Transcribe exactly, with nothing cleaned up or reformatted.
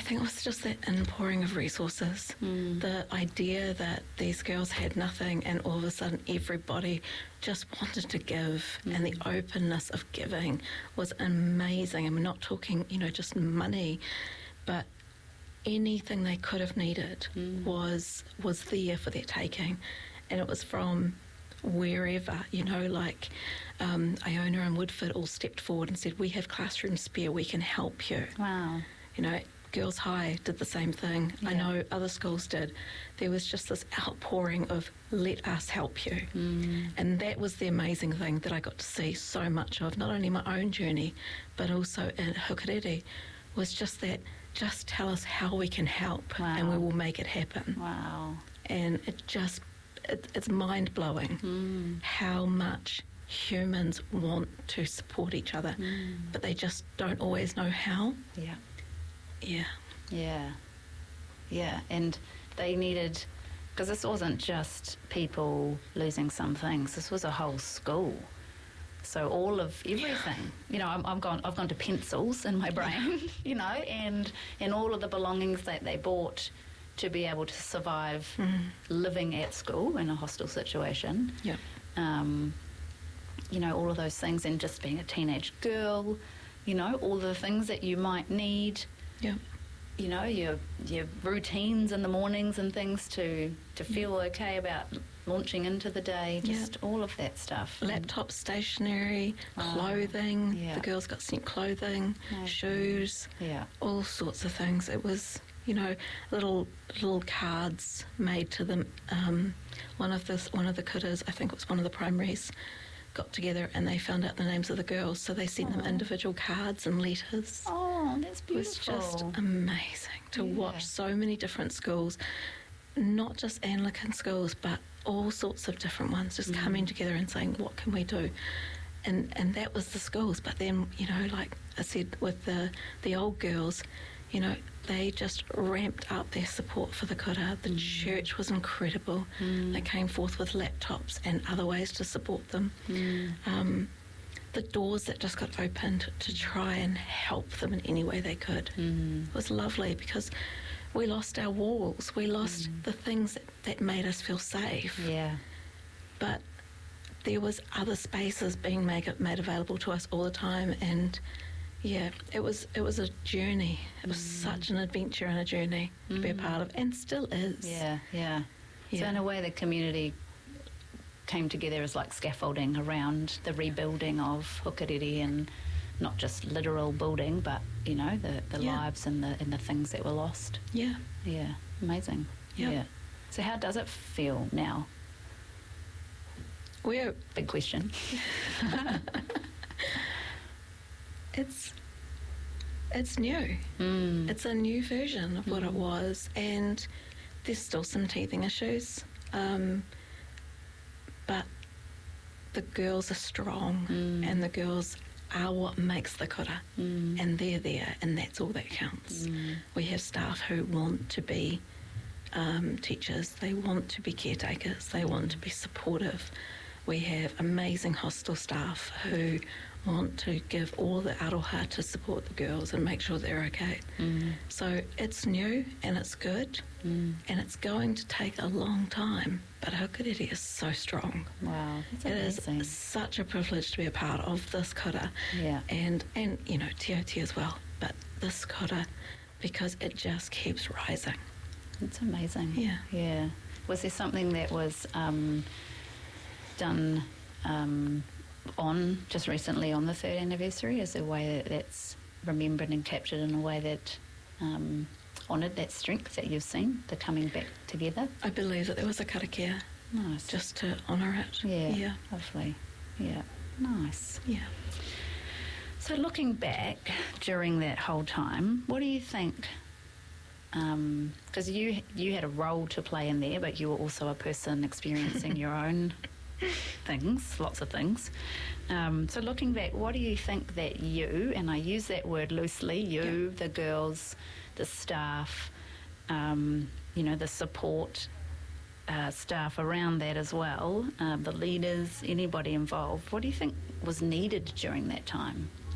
think it was just that inpouring of resources. Mm. The idea that these girls had nothing and all of a sudden everybody just wanted to give, Mm. and the openness of giving was amazing. And we're not talking, you know, just money, but anything they could have needed Mm. was was there for their taking. And it was from wherever, you know, like um, Iona and Woodford all stepped forward and said, we have classrooms spare, we can help you. Wow. You know, Girls High did the same thing. Yeah. I know other schools did. There was just this outpouring of, let us help you. Mm. And that was the amazing thing that I got to see so much of, not only my own journey, but also in Hukarere, was just that, just tell us how we can help, Wow. and we will make it happen. Wow. And it just, it, it's mind-blowing Mm. how much humans want to support each other, Mm. but they just don't always know how. Yeah. Yeah. Yeah. Yeah. And they needed, because this wasn't just people losing some things, this was a whole school. So all of everything, you know, I'm, I've gone, I've gone to pencils in my brain, you know, and and all of the belongings that they bought to be able to survive Mm. living at school in a hostile situation. Yeah. Um, you know, all of those things, and just being a teenage girl, you know, all the things that you might need. Yeah. You know, your your routines in the mornings and things to to feel okay about launching into the day, just Yeah. all of that stuff. Laptop, stationery, Wow. clothing. Yeah. The girls got sent clothing, Nice. shoes, Yeah. all sorts of things. It was, you know, little little cards made to them. Um, one of the one of the kiddas, I think it was one of the primaries, got together and they found out the names of the girls, so they sent them Aw. individual cards and letters. Oh, that's It was beautiful. just amazing to Yeah. watch so many different schools, not just Anglican schools, but all sorts of different ones just Mm. coming together and saying, what can we do? And and that was the schools. But then, you know, like I said, with the, the old girls, you know, they just ramped up their support for the kura. The Mm. church was incredible. Mm. They came forth with laptops and other ways to support them. Mm. Um, the doors that just got opened to try and help them in any way they could. Mm. It was lovely because we lost our walls. We lost Mm. the things that, that made us feel safe. Yeah. But there was other spaces being made, made available to us all the time, and yeah, it was it was a journey. It was Mm. such an adventure and a journey to be a Mm. part of, and still is. Yeah, yeah. So Yeah. in a way, the community came together as like scaffolding around the rebuilding of Hukarere, and not just literal building, but you know the, the Yeah. lives and the and the things that were lost. Yeah. Yeah, amazing. Yep. Yeah. So how does it feel now? We're Big question. it's it's new. Mm. It's a new version of what it Mm. was, and there's still some teething issues. Um, but the girls are strong, Mm. and the girls are what makes the kura, Mm. and they're there, and that's all that counts. Mm. We have staff who want to be um, teachers, they want to be caretakers, they want to be supportive. We have amazing hostel staff who want to give all the aroha to support the girls and make sure they're okay. Mm. So it's new and it's good, Mm. and it's going to take a long time, but Hukarere is so strong. Wow, that's It is amazing. such a privilege to be a part of this kura, Yeah. and, and you know, Te Aute as well, but this kura, because it just keeps rising. It's amazing. Yeah. Yeah. Was there something that was um, done um, on just recently on the third anniversary? Is there a way that that's remembered and captured in a way that um, honoured that strength that you've seen, the coming back together? I believe that there was a karakia Nice. just to honour it. yeah. Yeah. Lovely. Yeah. Nice. Yeah. So looking back during that whole time, what do you think? Because you you had a role to play in there, but you were also a person experiencing your own things, lots of things. Um, so looking back, what do you think that you, and I use that word loosely, you, the girls, the staff, um, you know, the support uh, staff around that as well, uh, the leaders, anybody involved, what do you think was needed during that time?